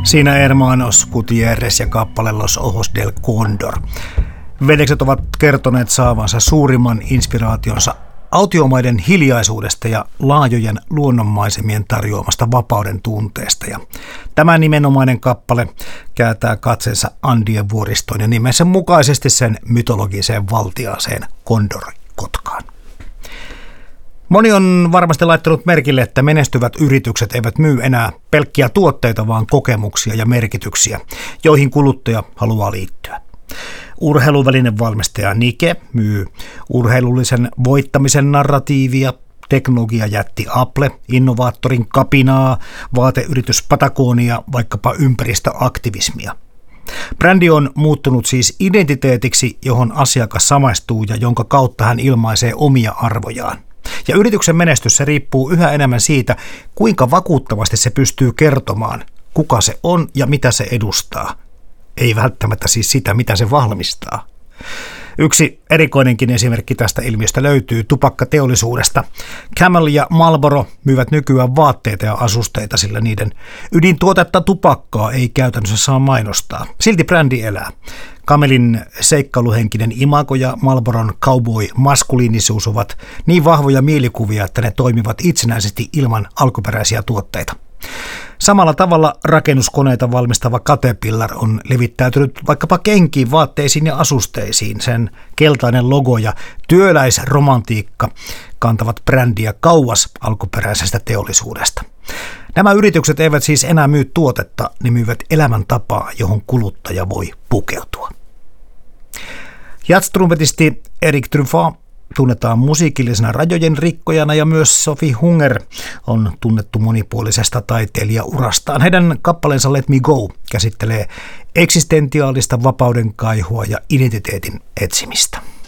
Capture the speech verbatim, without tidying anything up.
Siinä Hermanos Gutierrez ja kappale Los Ojos del Cóndor. Veljekset ovat kertoneet saavansa suurimman inspiraationsa autiomaiden hiljaisuudesta ja laajojen luonnonmaisemien tarjoamasta vapauden tunteesta. Ja tämä nimenomainen kappale kääntää katseensa Andien vuoristoon ja nimensä mukaisesti sen mytologiseen valtiaaseen Kondorikotkaan. Moni on varmasti laittanut merkille, että menestyvät yritykset eivät myy enää pelkkiä tuotteita, vaan kokemuksia ja merkityksiä, joihin kuluttaja haluaa liittyä. Urheiluvälinen valmistaja Nike myy urheilullisen voittamisen narratiivia, teknologiajätti Apple, innovaattorin kapinaa, vaateyritys Patagonia, vaikkapa ympäristöaktivismia. Brändi on muuttunut siis identiteetiksi, johon asiakas samaistuu ja jonka kautta hän ilmaisee omia arvojaan. Ja yrityksen menestys se riippuu yhä enemmän siitä, kuinka vakuuttavasti se pystyy kertomaan, kuka se on ja mitä se edustaa. Ei välttämättä siis sitä, mitä se valmistaa. Yksi erikoinenkin esimerkki tästä ilmiöstä löytyy tupakkateollisuudesta. Camel ja Marlboro myyvät nykyään vaatteita ja asusteita, sillä niiden ydintuotetta tupakkaa ei käytännössä saa mainostaa. Silti brändi elää. Camelin seikkailuhenkinen imago ja Marlboron cowboy-maskuliinisuus ovat niin vahvoja mielikuvia, että ne toimivat itsenäisesti ilman alkuperäisiä tuotteita. Samalla tavalla rakennuskoneita valmistava Caterpillar on levittäytynyt vaikkapa kenkiin, vaatteisiin ja asusteisiin. Sen keltainen logo ja työläisromantiikka kantavat brändiä kauas alkuperäisestä teollisuudesta. Nämä yritykset eivät siis enää myy tuotetta, ne myyvät elämäntapaa, johon kuluttaja voi pukeutua. Jazz-trumpetisti Eric Truffat tunnetaan musiikillisena rajojen rikkojana ja myös Sophie Hunger on tunnettu monipuolisesta taiteilijaurastaan. Heidän kappaleensa Let Me Go käsittelee eksistentiaalista vapauden kaihua ja identiteetin etsimistä.